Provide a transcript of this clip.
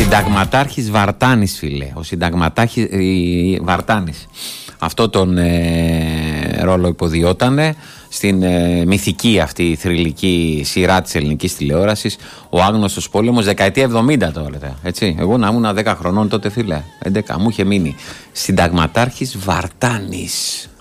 Συνταγματάρχης Βαρτάνης, φίλε. Ο συνταγματάρχης Βαρτάνης. Αυτό τον ρόλο υποδιότανε στην μυθική αυτή θρυλική σειρά της ελληνικής τηλεόρασης, Ο Άγνωστος Πόλεμος, δεκαετία 70 τώρα. Έτσι. Εγώ να ήμουν 10 χρονών τότε, φίλε. 11 μου είχε μείνει. Συνταγματάρχης Βαρτάνης.